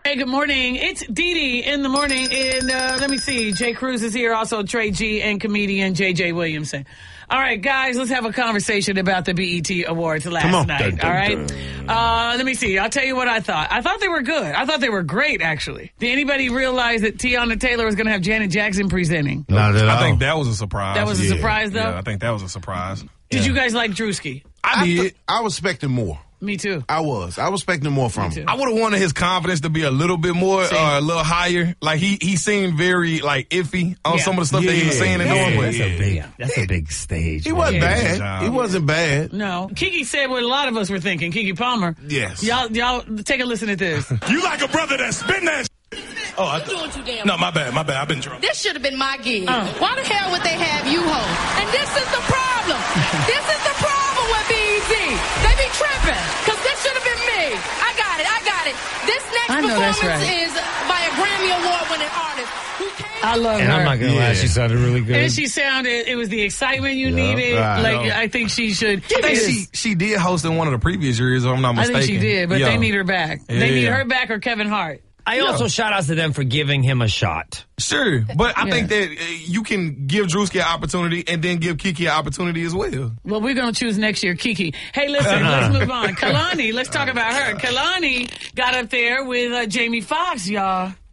Hey, good morning. It's Dee Dee in the morning. And let me see. Jay Cruz is here. Also, Trey G and comedian J.J. Williamson. All right, guys, let's have a conversation about the BET Awards last night. All right. Let me see. I'll tell you what I thought. I thought they were good. I thought they were great, actually. Did anybody realize that Tiana Taylor was going to have Janet Jackson presenting? Not at all. I think that was a surprise. That was a surprise, though? Yeah, I think that was a surprise. Did you guys like Drewski? I did. I was expecting more. Me too. I was expecting more from him. I would have wanted his confidence to be a little bit more, a little higher. Like he seemed very like iffy on some of the stuff that he was saying and doing. But That's a big stage. He wasn't bad. He wasn't bad. No. Kiki said what a lot of us were thinking. Kiki Palmer. Yes. Y'all take a listen at this. You like a brother that spin that. Oh, you're doing too damn. No, my bad. I've been drunk. This should have been my gig. Why the hell would they have you host? And this is the problem. This is the problem with BET. They be tripping. Because this should have been me. I got it. This next performance is by a Grammy Award-winning artist who came. I love her. And I'm not going to lie, she sounded really good. And she sounded, it was the excitement you needed. Right. I think she should. I think she did host in one of the previous years, if I'm not mistaken. I think she did, but they need her back. Yeah. They need her back or Kevin Hart. I also shout out to them for giving him a shot. Sure, but I think that you can give Drewski an opportunity and then give Kiki an opportunity as well. Well, we're going to choose next year Kiki. Hey, listen, let's move on. Kalani, let's talk about her. Kalani got up there with Jamie Foxx, y'all.